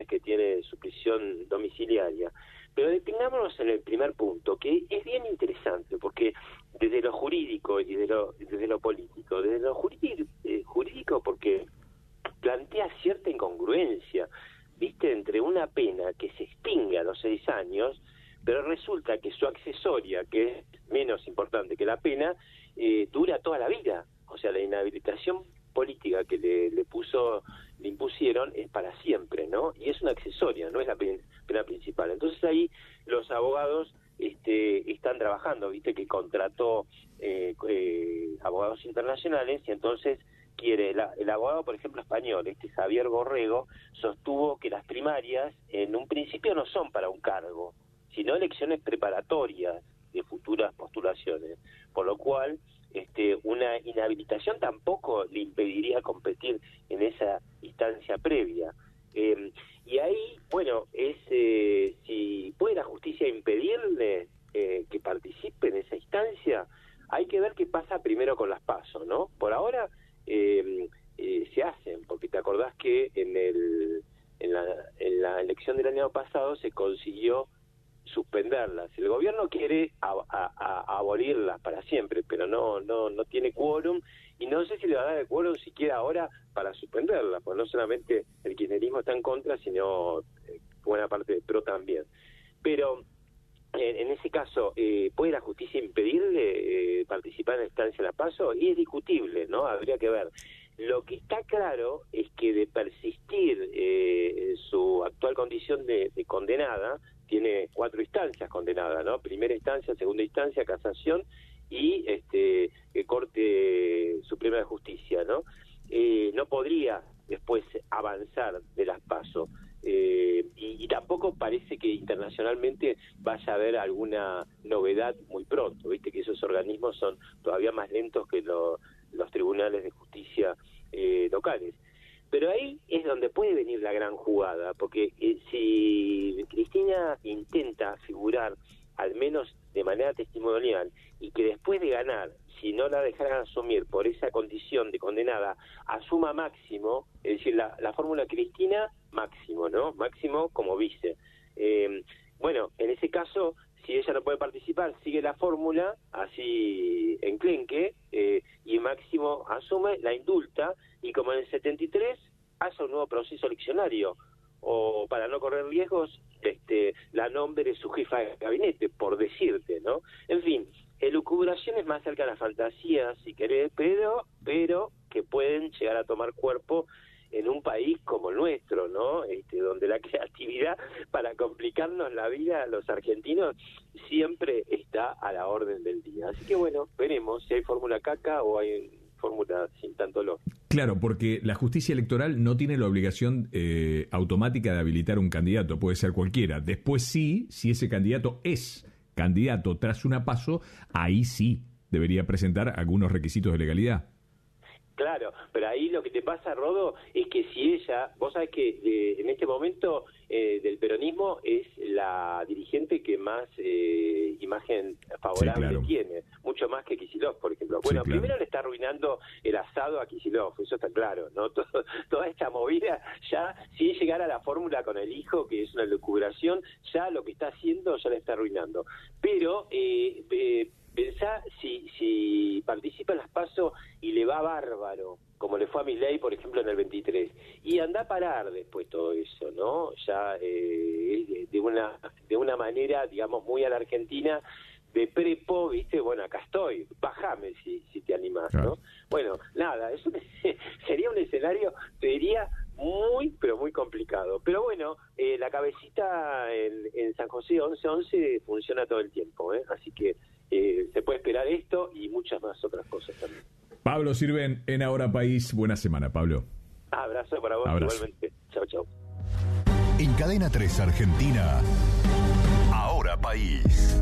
que tiene su prisión domiciliaria. Pero detengámonos en el primer punto, que es bien interesante, porque desde lo jurídico y desde lo político, desde lo jurídico porque plantea cierta incongruencia, viste, entre una pena que se extingue a los 6 años, pero resulta que su accesoria, que es menos importante que la pena, dura toda la vida. O sea, la inhabilitación política que le impusieron es para siempre, ¿no? Y es una accesoria, no es la pena principal. Entonces ahí los abogados están trabajando, viste, que contrató abogados internacionales, y entonces quiere, el abogado, por ejemplo, español, Javier Borrego, sostuvo que las primarias en un principio no son para un cargo, sino elecciones preparatorias de futuras postulaciones, por lo cual una inhabilitación tampoco le impediría competir en esa instancia previa. Y ahí, bueno, si puede la justicia impedirle que participe en esa instancia, hay que ver qué pasa primero con las PASO, ¿no? Por ahora se hacen, porque te acordás que en la elección del año pasado se consiguió suspenderlas. El gobierno quiere abolirlas para siempre, pero no tiene quórum, y no sé si le va a dar el quórum siquiera ahora para suspenderlas, pues no solamente el kirchnerismo está en contra, sino buena parte del PRO también. Pero en ese caso, ¿puede la justicia impedirle participar en la instancia de la PASO? Y es discutible, ¿no? Habría que ver. Lo que está claro es que de persistir en su actual condición de condenada, tiene 4 instancias condenadas, ¿no? Primera instancia, segunda instancia, casación y Corte Suprema de Justicia, ¿no? No podría después avanzar de las PASO. Y tampoco parece que internacionalmente vaya a haber alguna novedad muy pronto, viste que esos organismos son todavía más lentos que los tribunales de justicia locales. Pero ahí es donde puede venir la gran jugada, porque si Cristina intenta figurar, al menos de manera testimonial, y que después de ganar, si no la dejaran asumir por esa condición de condenada, asuma máximo, es decir, la fórmula Cristina, máximo, ¿no? Máximo como vice. Bueno, en ese caso, si ella no puede participar, sigue la fórmula, así enclenque, y Máximo asume, la indulta, y como en el 73, hace un nuevo proceso eleccionario, o para no correr riesgos, la nombre su jefa de gabinete, por decirte, ¿no? En fin, elucubraciones más cerca de la fantasía, si querés, pero que pueden llegar a tomar cuerpo en un país como el nuestro, ¿no? Donde la creatividad para complicarnos la vida a los argentinos siempre está a la orden del día. Así que bueno, veremos si hay fórmula caca o hay fórmula sin tanto olor. Claro, porque la justicia electoral no tiene la obligación automática de habilitar un candidato, puede ser cualquiera. Después sí, si ese candidato es candidato tras una PASO, ahí sí debería presentar algunos requisitos de legalidad. Claro, pero ahí lo que te pasa, Rodo, es que si ella, vos sabés que en este momento del peronismo es la dirigente que más imagen favorable, sí, claro, tiene, mucho más que Kicillof, por ejemplo. Bueno, sí, claro, primero le está arruinando el asado a Kicillof, eso está claro, ¿no? Toda esta movida, ya si llegara a la fórmula con el hijo, que es una lucubración, ya lo que está haciendo ya le está arruinando. Pero pensá si participa en las PASO y le va bárbaro, como le fue a Milei, por ejemplo, en el 23, y anda a parar después todo eso, ¿no? Ya de una manera, digamos, muy a la Argentina, de prepo, ¿viste? Bueno, acá estoy, bájame si te animás, ¿no? Bueno, nada, eso sería un escenario, te diría, muy, pero muy complicado. Pero bueno, la cabecita en San José 1111 funciona todo el tiempo, Así que se puede esperar esto y muchas más otras cosas también. Pablo Sirven, en Ahora País. Buena semana, Pablo. Abrazo para vos. Abrazo. Igualmente. Chau, chau. En Cadena 3 Argentina, Ahora País.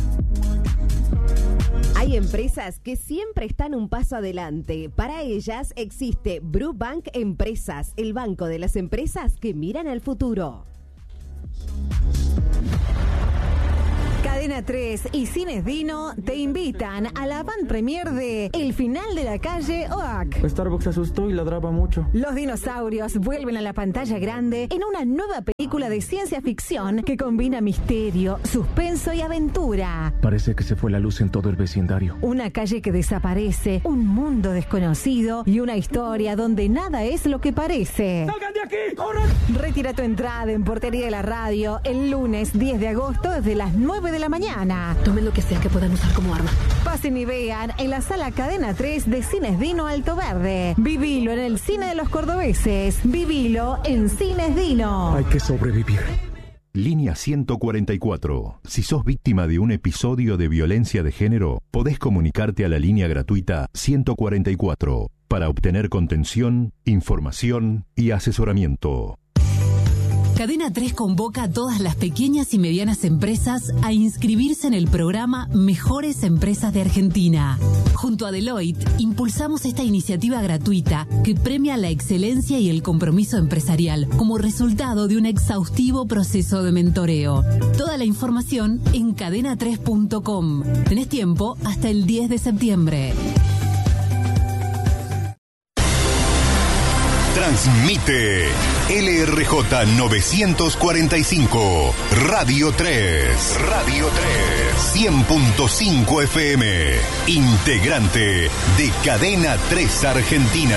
Hay empresas que siempre están un paso adelante. Para ellas existe Brubank Empresas, el banco de las empresas que miran al futuro. Cadena Cadena 3 y Cines Dino te invitan a la van premier de El final de la calle Oak. Starbucks se asustó y ladraba mucho. Los dinosaurios vuelven a la pantalla grande en una nueva película de ciencia ficción que combina misterio, suspenso y aventura. Parece que se fue la luz en todo el vecindario. Una calle que desaparece, un mundo desconocido y una historia donde nada es lo que parece. ¡Salgan de aquí! ¡Corran! Retira tu entrada en Portería de la Radio el lunes 10 de agosto desde las 9 de la mañana. Tomen lo que sea que puedan usar como arma. Pasen y vean en la sala Cadena 3 de Cines Dino Alto Verde. Vivilo en el cine de los cordobeses. Vivilo en Cines Dino. Hay que sobrevivir. Línea 144. Si sos víctima de un episodio de violencia de género, podés comunicarte a la línea gratuita 144 para obtener contención, información y asesoramiento. Cadena 3 convoca a todas las pequeñas y medianas empresas a inscribirse en el programa Mejores Empresas de Argentina. Junto a Deloitte, impulsamos esta iniciativa gratuita que premia la excelencia y el compromiso empresarial como resultado de un exhaustivo proceso de mentoreo. Toda la información en cadena3.com. Tenés tiempo hasta el 10 de septiembre. Transmite LRJ 945, Radio 3. Radio 3. 100.5 FM. Integrante de Cadena 3 Argentina.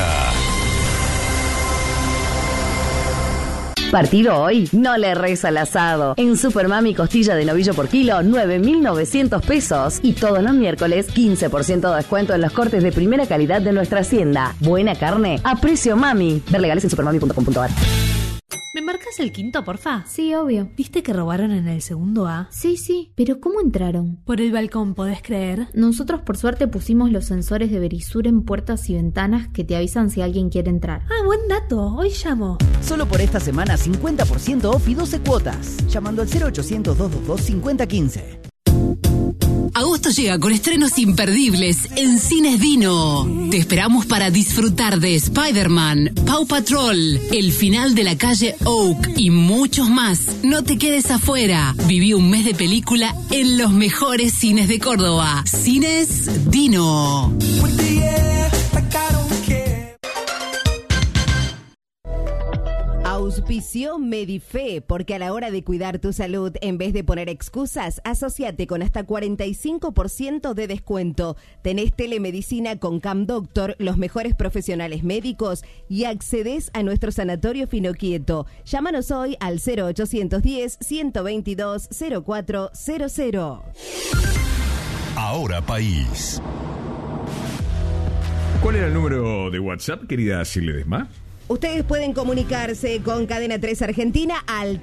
Partido hoy, no le reza al asado. En Supermami costilla de novillo por kilo, 9.900 pesos. Y todos los miércoles, 15% de descuento en los cortes de primera calidad de nuestra hacienda. Buena carne a precio mami. Ver legales en supermami.com.ar. ¿Me marcas el quinto, porfa? Sí, obvio. ¿Viste que robaron en el segundo A? Sí, pero ¿cómo entraron? Por el balcón, ¿podés creer? Nosotros por suerte pusimos los sensores de Verisur en puertas y ventanas que te avisan si alguien quiere entrar. Ah, buen dato. Hoy llamo. Solo por esta semana 50% off y 12 cuotas. Llamando al 0800-222-5015. Agosto llega con estrenos imperdibles en Cines Dino. Te esperamos para disfrutar de Spider-Man, Paw Patrol, El final de la calle Oak y muchos más. No te quedes afuera. Viví un mes de película en los mejores cines de Córdoba. Cines Dino. Auspició Medife, porque a la hora de cuidar tu salud, en vez de poner excusas, asociate con hasta 45% de descuento. Tenés telemedicina con CamDoctor, los mejores profesionales médicos y accedes a nuestro sanatorio Finoquieto. Llámanos hoy al 0810-122-0400. Ahora País. ¿Cuál era el número de WhatsApp, querida Silvia Desma? Ustedes pueden comunicarse con Cadena 3 Argentina al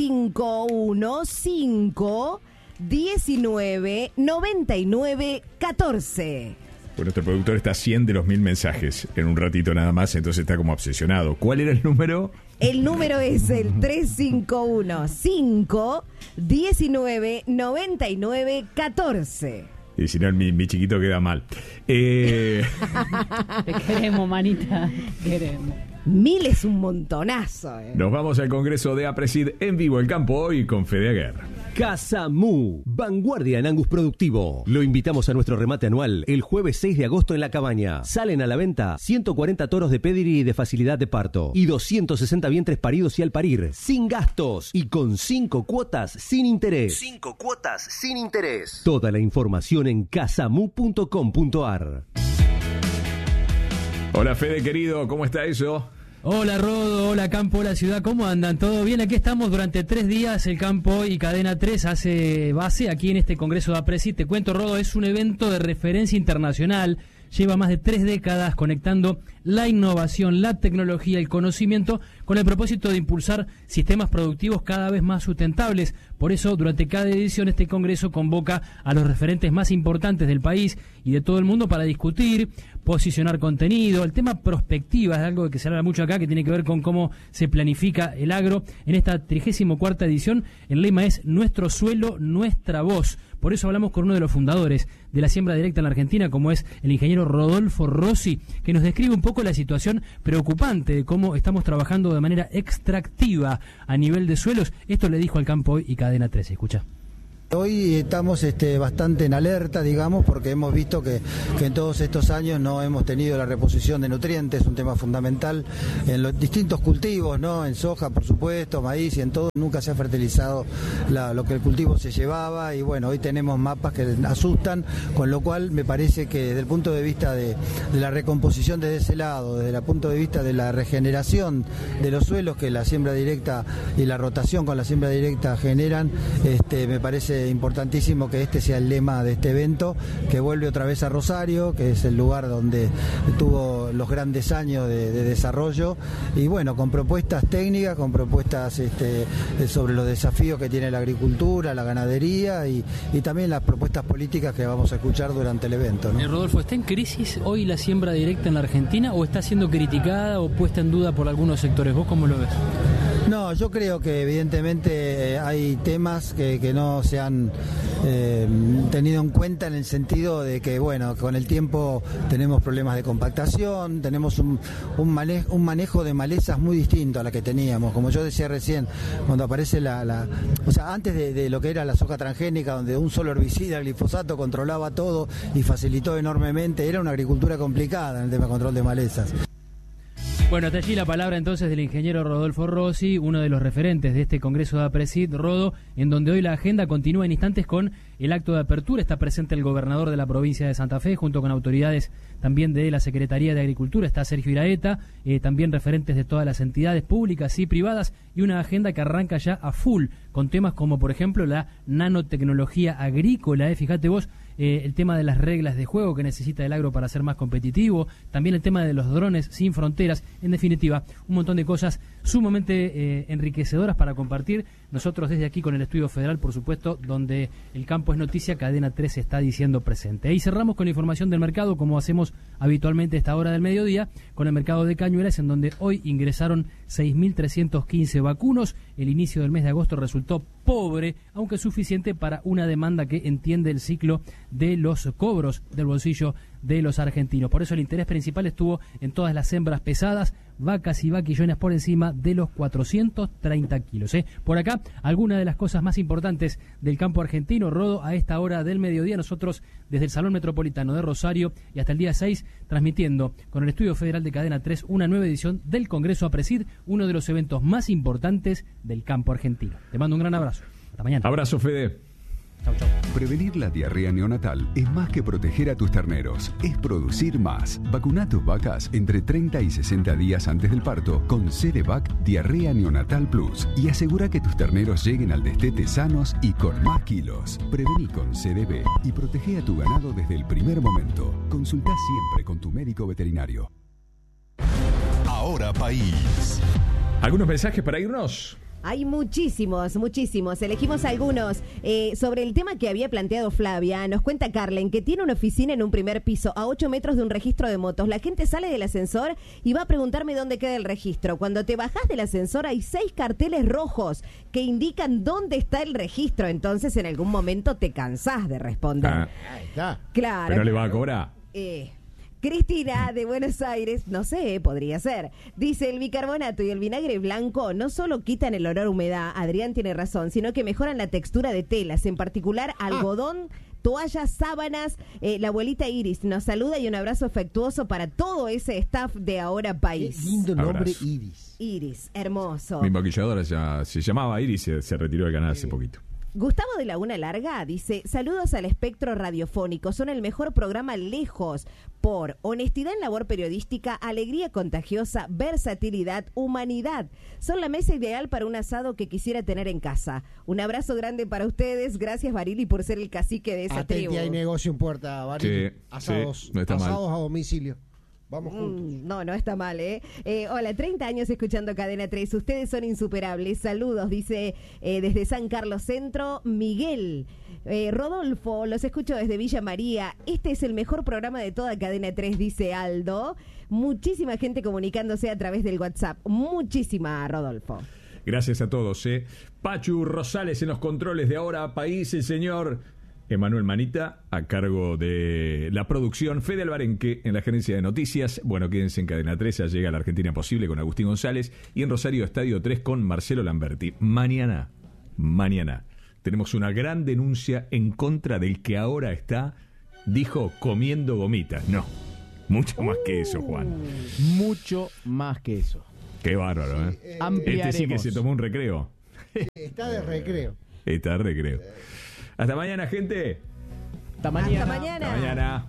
3515-1999-14. Bueno, nuestro productor está a 100 de los 1000 mensajes en un ratito nada más, entonces está como obsesionado. ¿Cuál era el número? El número es el 3515-1999-14. Y si no, mi chiquito queda mal. Te queremos, manita. Te queremos. 1000 es un montonazo. Nos vamos al Congreso de APRESID en vivo, el campo hoy con Fede Aguer. Casa Mu, vanguardia en Angus productivo. Lo invitamos a nuestro remate anual el jueves 6 de agosto en La Cabaña. Salen a la venta 140 toros de pedigree y de facilidad de parto y 260 vientres paridos y al parir, sin gastos y con 5 cuotas sin interés. 5 cuotas sin interés. Toda la información en casamu.com.ar. Hola Fede querido, ¿cómo está eso? Hola Rodo, hola Campo, hola Ciudad, ¿cómo andan? ¿Todo bien? Aquí estamos durante 3 días, el Campo y Cadena 3 hace base aquí en este Congreso de APRESID. Te cuento, Rodo, es un evento de referencia internacional, lleva más de 3 décadas conectando la innovación, la tecnología, el conocimiento, con el propósito de impulsar sistemas productivos cada vez más sustentables. Por eso, durante cada edición, este Congreso convoca a los referentes más importantes del país y de todo el mundo para discutir, posicionar contenido. El tema prospectiva es algo que se habla mucho acá, que tiene que ver con cómo se planifica el agro. En esta 34ª edición, el lema es Nuestro suelo, nuestra voz. Por eso hablamos con uno de los fundadores de la siembra directa en la Argentina, como es el ingeniero Rodolfo Rossi, que nos describe un poco la situación preocupante de cómo estamos trabajando de manera extractiva a nivel de suelos. Esto le dijo al Campo Hoy y Cadena 13. Escucha. Hoy estamos bastante en alerta, digamos, porque hemos visto que en todos estos años no hemos tenido la reposición de nutrientes, un tema fundamental en los distintos cultivos, ¿no? En soja, por supuesto, maíz y en todo, nunca se ha fertilizado lo que el cultivo se llevaba y bueno, hoy tenemos mapas que asustan, con lo cual me parece que desde el punto de vista de la recomposición desde ese lado, desde el punto de vista de la regeneración de los suelos que la siembra directa y la rotación con la siembra directa generan, me parece importantísimo que este sea el lema de este evento, que vuelve otra vez a Rosario, que es el lugar donde tuvo los grandes años de desarrollo, y bueno, con propuestas técnicas, con propuestas sobre los desafíos que tiene la agricultura, la ganadería y también las propuestas políticas que vamos a escuchar durante el evento, ¿no? Rodolfo, ¿está en crisis hoy la siembra directa en la Argentina o está siendo criticada o puesta en duda por algunos sectores? ¿Vos cómo lo ves? No, yo creo que evidentemente hay temas que no se han tenido en cuenta en el sentido de que, bueno, con el tiempo tenemos problemas de compactación, tenemos un manejo de malezas muy distinto a la que teníamos. Como yo decía recién, cuando aparece o sea, antes de lo que era la soja transgénica, donde un solo herbicida, el glifosato, controlaba todo y facilitó enormemente, era una agricultura complicada en el tema de control de malezas. Bueno, hasta allí la palabra entonces del ingeniero Rodolfo Rossi, uno de los referentes de este Congreso de APRESID, Rodo, en donde hoy la agenda continúa en instantes con el acto de apertura. Está presente el gobernador de la provincia de Santa Fe, junto con autoridades también de la Secretaría de Agricultura, está Sergio Iraeta, también referentes de todas las entidades públicas y privadas, y una agenda que arranca ya a full, con temas como, por ejemplo, la nanotecnología agrícola, fíjate vos, el tema de las reglas de juego que necesita el agro para ser más competitivo, también el tema de los drones sin fronteras, en definitiva, un montón de cosas sumamente enriquecedoras para compartir. Nosotros desde aquí con el Estudio Federal, por supuesto, donde el campo es noticia, Cadena 3 está diciendo presente. Ahí cerramos con la información del mercado, como hacemos habitualmente a esta hora del mediodía, con el mercado de Cañuelas, en donde hoy ingresaron 6.315 vacunos. El inicio del mes de agosto resultó pobre, aunque suficiente para una demanda que entiende el ciclo de los cobros del bolsillo de los argentinos. Por eso el interés principal estuvo en todas las hembras pesadas, vacas y vaquillones por encima de los 430 kilos. Por acá, algunas de las cosas más importantes del campo argentino. Rodo, a esta hora del mediodía, nosotros desde el Salón Metropolitano de Rosario y hasta el día 6, transmitiendo con el Estudio Federal de Cadena 3 una nueva edición del Congreso APRESID, uno de los eventos más importantes del campo argentino. Te mando un gran abrazo. Hasta mañana. Abrazo, Fede. Chau, chau. Prevenir la diarrea neonatal es más que proteger a tus terneros, es producir más. Vacuna a tus vacas entre 30 y 60 días antes del parto con Cerevac Diarrea Neonatal Plus y asegura que tus terneros lleguen al destete sanos y con más kilos. Prevení con CDB y protege a tu ganado desde el primer momento. Consulta siempre con tu médico veterinario. Ahora País. ¿Algunos mensajes para irnos? Hay muchísimos. Elegimos algunos. Sobre el tema que había planteado Flavia, nos cuenta Carlen que tiene una oficina en un primer piso a 8 metros de un registro de motos. La gente sale del ascensor y va a preguntarme dónde queda el registro. Cuando te bajás del ascensor hay 6 carteles rojos que indican dónde está el registro. Entonces en algún momento te cansás de responder. Ahí está. Claro. ¿Pero le va a cobrar? Cristina de Buenos Aires, no sé, podría ser. Dice, el bicarbonato y el vinagre blanco no solo quitan el olor a humedad, Adrián tiene razón, sino que mejoran la textura de telas, en particular algodón, toallas, sábanas. La abuelita Iris nos saluda y un abrazo afectuoso para todo ese staff de Ahora País. Qué lindo nombre, Abrazo. Iris. Iris, hermoso. Mi maquilladora ya se llamaba Iris y se retiró del canal hace poquito. Gustavo de Laguna Larga dice, saludos al espectro radiofónico, son el mejor programa lejos por honestidad en labor periodística, alegría contagiosa, versatilidad, humanidad. Son la mesa ideal para un asado que quisiera tener en casa. Un abrazo grande para ustedes, gracias Barili por ser el cacique de esa tribu. Hay negocio en Puerta, Barili. Sí, asados, sí, no está mal. asados a domicilio. Vamos juntos. No está mal, hola, 30 años escuchando Cadena 3. Ustedes son insuperables. Saludos, dice desde San Carlos Centro, Miguel. Rodolfo, los escucho desde Villa María. Este es el mejor programa de toda Cadena 3, dice Aldo. Muchísima gente comunicándose a través del WhatsApp. Muchísima, Rodolfo. Gracias a todos. Pachu Rosales en los controles de Ahora País, el señor Emanuel Manita a cargo de la producción, Fede Albarenque en la gerencia de noticias. Bueno, quédense en Cadena 3, ya llega la Argentina Posible con Agustín González y en Rosario Estadio 3 con Marcelo Lamberti. Mañana tenemos una gran denuncia en contra del que ahora está, dijo, comiendo gomitas. No, mucho más que eso, Juan. Mucho más que eso. Qué bárbaro, ¿eh? Ampliaremos. Este sí que se tomó un recreo. Está de recreo. Está de recreo. Hasta mañana, gente. Hasta mañana. Hasta mañana. Hasta mañana.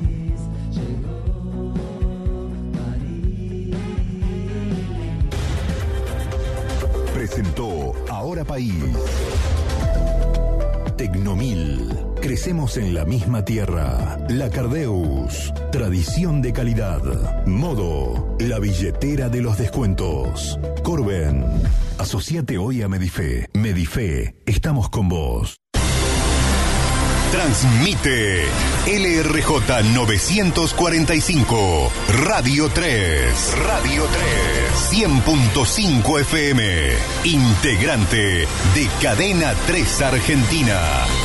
Presentó Ahora País. Tecnomil. Crecemos en la misma tierra. La Cardeus. Tradición de calidad. Modo. La billetera de los descuentos. Corben. Asociate hoy a Medife. Medife. Estamos con vos. Transmite LRJ 945 Radio 3. Radio 3. 100.5 FM. Integrante de Cadena 3 Argentina.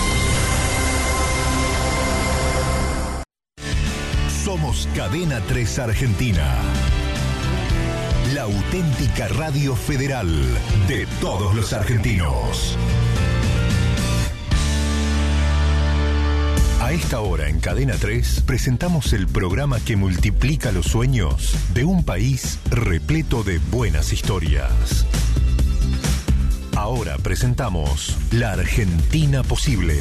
Somos Cadena 3 Argentina. La auténtica radio federal de todos los argentinos. A esta hora en Cadena 3 presentamos el programa que multiplica los sueños de un país repleto de buenas historias. Ahora presentamos La Argentina Posible.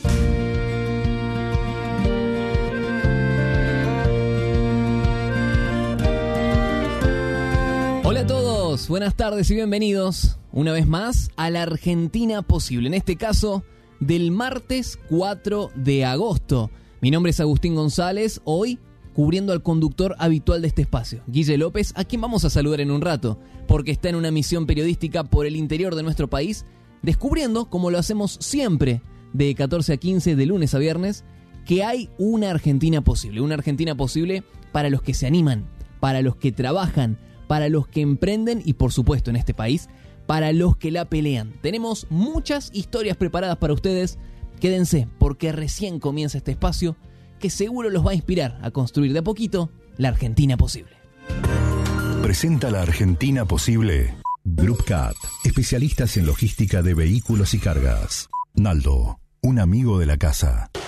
Hola a todos, buenas tardes y bienvenidos una vez más a La Argentina Posible. En este caso, del martes 4 de agosto. Mi nombre es Agustín González, hoy cubriendo al conductor habitual de este espacio, Guille López, a quien vamos a saludar en un rato, porque está en una misión periodística por el interior de nuestro país, descubriendo, como lo hacemos siempre, de 14 a 15, de lunes a viernes, que hay una Argentina posible para los que se animan, para los que trabajan, para los que emprenden y, por supuesto, en este país, para los que la pelean. Tenemos muchas historias preparadas para ustedes. Quédense, porque recién comienza este espacio que seguro los va a inspirar a construir de a poquito la Argentina posible. Presenta La Argentina Posible Group Cat, especialistas en logística de vehículos y cargas. Naldo, un amigo de la casa.